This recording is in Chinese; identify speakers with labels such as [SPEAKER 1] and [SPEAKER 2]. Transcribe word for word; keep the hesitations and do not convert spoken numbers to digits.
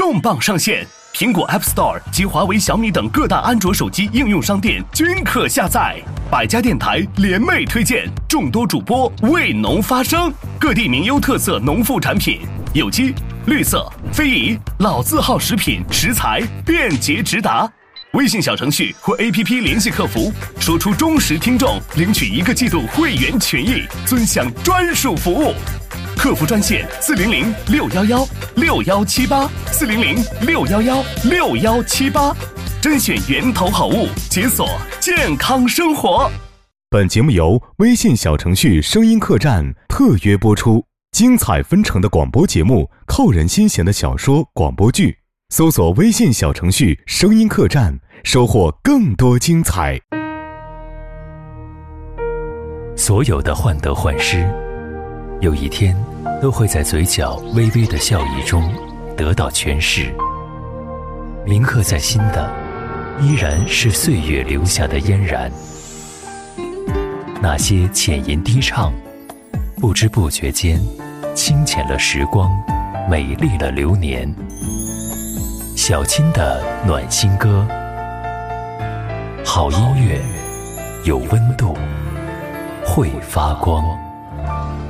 [SPEAKER 1] 重磅上线，苹果 App Store 及华为、小米等各大安卓手机应用商店均可下载。百家电台联袂推荐，众多主播为农发声，各地名优特色农副产品，有机、绿色、非遗、老字号食品食材便捷直达。微信小程序或 A P P 联系客服，说出忠实听众，领取一个季度会员权益，尊享专属服务。客服专线四零零六幺幺六幺七八四零零六幺幺六幺七八，甄选源头好物，解锁健康生活。
[SPEAKER 2] 本节目由微信小程序声音客栈特约播出，精彩纷呈的广播节目，扣人心弦的小说广播剧。搜索微信小程序声音客栈，收获更多精彩。
[SPEAKER 3] 所有的患得患失，有一天都会在嘴角微微的笑意中得到诠释。铭刻在心的依然是岁月留下的嫣然，那些浅吟低唱，不知不觉间清浅了时光，美丽了流年。小青的暖心歌，好音乐有温度，会发光。